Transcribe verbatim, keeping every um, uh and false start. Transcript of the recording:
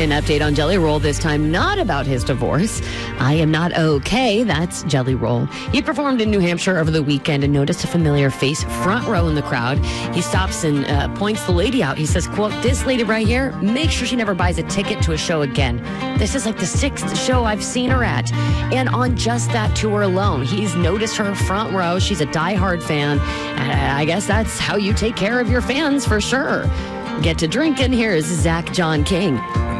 An update on Jelly Roll, this time not about his divorce. I am not okay. That's Jelly Roll. He performed in New Hampshire over the weekend and noticed a familiar face front row in the crowd. He stops and uh, points the lady out. He says, quote, "This lady right here, make sure she never buys a ticket to a show again. This is like the sixth show I've seen her at." And on just that tour alone, he's noticed her front row. She's a diehard fan. And I guess that's how you take care of your fans for sure. Get to drinking. Here's Zach John King.